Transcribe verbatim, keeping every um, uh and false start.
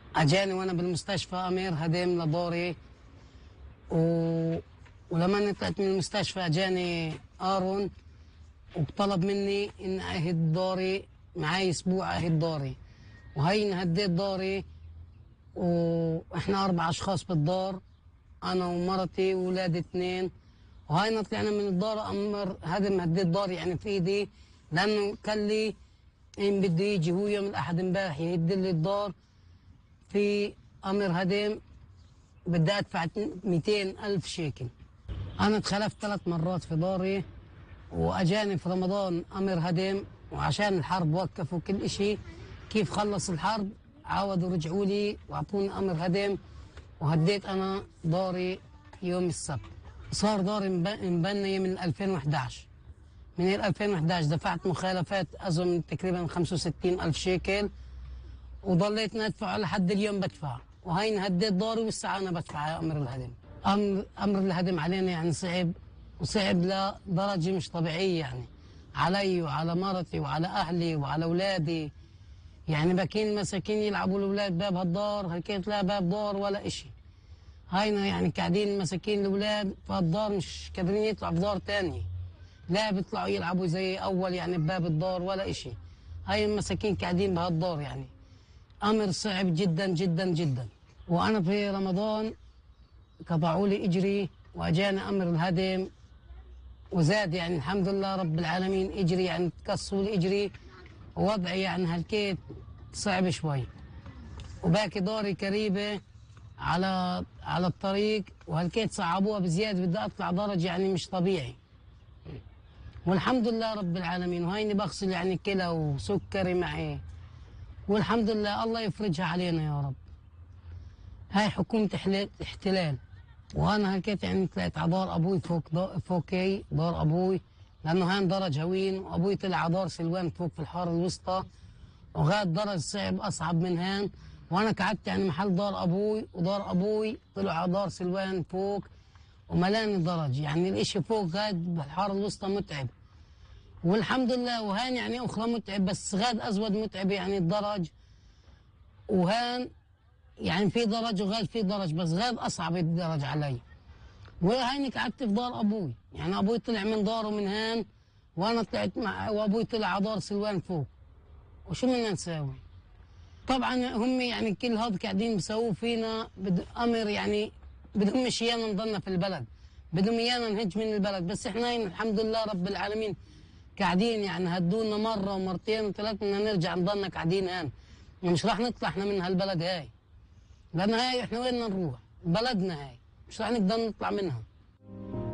اجاني وانا بالمستشفى امير هدم لدوري و... ولما طلعت من المستشفى اجاني ارون وطلب مني ان اهد دوري معي اسبوع اهد دوري، وهي هديت دوري واحنا اربع اشخاص بالدار، انا ومرتي واولادي اثنين، وهاي طلعنا من الدار امر هدم هديت داري يعني في ايدي، لانه قال لي ان بده يجي هو يوم الاحد امبارح يهد لي الدار في امر هدم بدي ادفع مئتين ألف شيكل. انا اتخلفت ثلاث مرات في داري، واجاني في رمضان امر هدم، وعشان الحرب وقفوا كل اشي، كيف خلص الحرب عاودوا رجعوا لي واعطوني امر هدم، وهديت انا داري يوم السبت. صار داري مبني من ألفين وإحدى عشر، من ألفين وإحدى عشر دفعت مخالفات اظن تقريبا خمسة وستين ألف شيكل، وضليت ادفع لحد اليوم بدفع، وهين هديت داري والساعه انا بدفع امر الهدم. امر امر الهدم علينا يعني صعب، وصعب لدرجه مش طبيعيه يعني، علي وعلى مرتي وعلى اهلي وعلى اولادي، يعني باكين مساكين يلعبوا الاولاد باب هالدار، حكيت لا باب دار ولا اشي، هاينا يعني قاعدين مساكين الاولاد في هالدار مش قادرين يطلعوا في دار تاني، لا بيطلعوا يلعبوا زي اول يعني بباب الدار ولا اشي، هاي المساكين قاعدين بهالدار يعني. امر صعب جدا جدا جدا. وانا في رمضان قطعوا لي اجري واجاني امر الهدم وزاد يعني الحمد لله رب العالمين اجري يعني تكسروا لي اجري، ووضعي يعني هلكيت صعب شوي، وباقي دوري قريبه على على الطريق، وهلكيت صعبوها بزياده بدي اطلع درج يعني مش طبيعي، والحمد لله رب العالمين. وهيني بغسل يعني كلى وسكري معي، والحمد لله الله يفرجها علينا يا رب. هاي حكومة احتلال، وانا هكيت يعني طلعت على دار ابوي فوق فوقي دار ابوي، لانه هان درج هوين، وابوي طلع على دار سلوان فوق في الحاره الوسطى، وغاد درج صعب اصعب من هان، وانا قعدت يعني محل دار ابوي، ودار ابوي طلعوا على دار سلوان فوق وملاني درج، يعني الاشي فوق غاد بالحاره الوسطى متعب، والحمد لله. وهان يعني اخرى متعب، بس غاد ازود متعب يعني الدرج، وهان يعني في درج وغاد في درج، بس غاد اصعب الدرج علي. وهيني قعدت في دار ابوي، يعني ابوي طلع من داره من هان، وانا طلعت مع وابوي طلع على دار سلوان فوق، وشو بدنا نساوي؟ طبعا هم يعني كل هذا قاعدين بيسووه فينا بد امر يعني بدهم مش ايانا نضلنا في البلد، بدهم ايانا نهج من البلد، بس احنا الحمد لله رب العالمين قاعدين يعني هدونا مره ومرتين وثلاث بدنا نرجع نضلنا قاعدين هان، مش راح نطلع احنا من هالبلد هاي، لان هاي احنا وين نروح؟ بلدنا هاي مش راح نقدر نطلع منها.